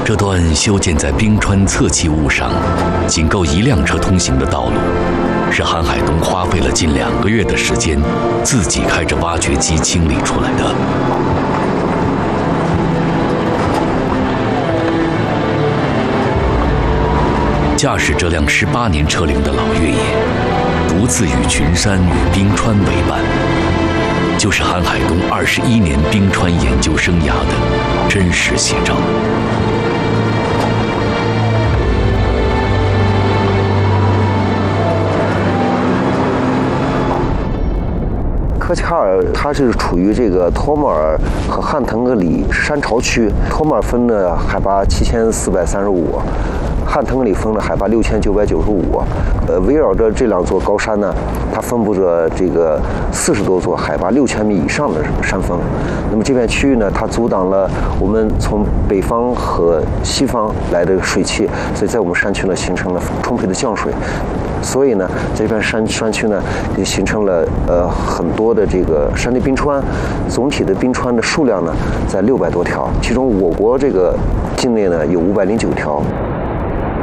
这段修建在冰川侧起物上，仅够1辆车通行的道路，是韩海东花费了近2个月的时间，自己开着挖掘机清理出来的。驾驶这辆18年车龄的老越野，独自与群山与冰川为伴，就是韩海东21年冰川研究生涯的真实写照。 科恰尔它是处于这个托木尔和汉腾格里山潮区，托木尔峰的海拔7435，汉腾格里峰的海拔6995。围绕着这2座高山呢，它分布着这个40多座海拔6000米以上的山峰。那么这片区域呢，它阻挡了我们从北方和西方来的水汽，所以在我们山区呢形成了充沛的降水。所以呢，这片山区呢也形成了很多的这个山地冰川，总体的冰川的数量呢在600多条，其中我国这个境内呢有509条。